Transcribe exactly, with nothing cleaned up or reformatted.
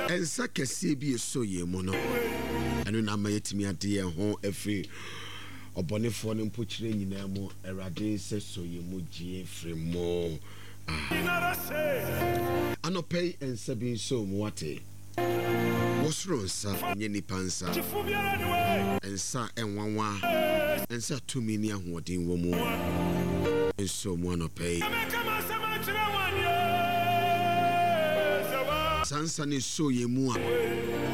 ensa kese bi eso ye mu no eno na ma yetimi ade ho afri obonefo ne mpochire nyina mu erade se so ye mu gie fremo anopay ensa bi so mu wate wosro nsa nye nipansa ensa enwanwa ensa tumi ni ahoden wo mu enso mu anopay sansa ne so ye mu a